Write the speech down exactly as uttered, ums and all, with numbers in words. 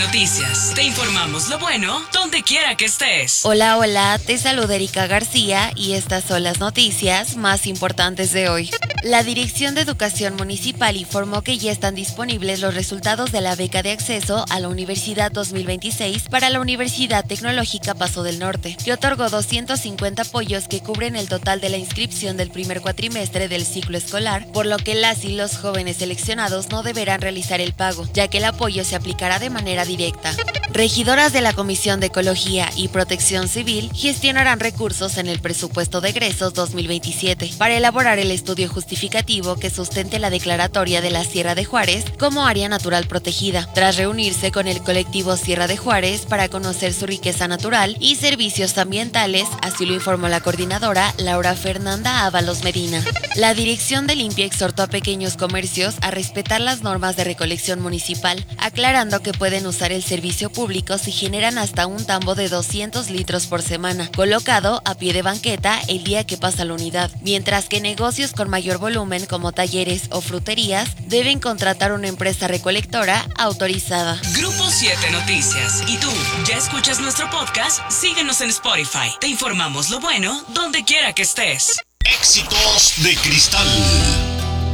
Noticias. Te informamos lo bueno donde quiera que estés. Hola, hola, te saluda Erika García y estas son las noticias más importantes de hoy. La Dirección de Educación Municipal informó que ya están disponibles los resultados de la beca de acceso a la Universidad dos mil veintiséis para la Universidad Tecnológica Paso del Norte, que otorgó doscientos cincuenta apoyos que cubren el total de la inscripción del primer cuatrimestre del ciclo escolar, por lo que las y los jóvenes seleccionados no deberán realizar el pago, ya que el apoyo se aplicará de manera directa. Regidoras de la Comisión de Ecología y Protección Civil gestionarán recursos en el presupuesto de egresos dos mil veintisiete para elaborar el estudio justificativo que sustente la declaratoria de la Sierra de Juárez como área natural protegida, tras reunirse con el colectivo Sierra de Juárez para conocer su riqueza natural y servicios ambientales, así lo informó la coordinadora Laura Fernanda Ábalos Medina. La Dirección de Limpia exhortó a pequeños comercios a respetar las normas de recolección municipal, aclarando que pueden usar el servicio público si generan hasta un tambo de doscientos litros por semana, colocado a pie de banqueta el día que pasa la unidad, mientras que negocios con mayor volumen como talleres o fruterías deben contratar una empresa recolectora autorizada. Grupo siete Noticias. ¿Y tú, ya escuchas nuestro podcast? Síguenos en Spotify. Te informamos lo bueno donde quiera que estés. Éxitos de Cristal.